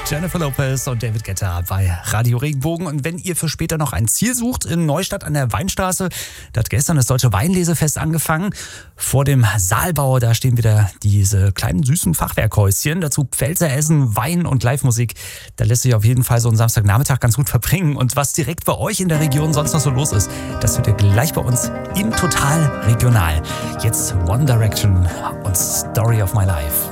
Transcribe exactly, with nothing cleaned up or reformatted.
Jennifer Lopez und David Guetta bei Radio Regenbogen. Und wenn ihr für später noch ein Ziel sucht in Neustadt an der Weinstraße, da hat gestern das Deutsche Weinlesefest angefangen. Vor dem Saalbau, da stehen wieder diese kleinen süßen Fachwerkhäuschen. Dazu Pfälzeressen, Wein und Live-Musik. Da lässt sich auf jeden Fall so ein Samstagnachmittag ganz gut verbringen. Und was direkt bei euch in der Region sonst noch so los ist, das hört ihr gleich bei uns in Total Regional. Jetzt One Direction und Story of My Life.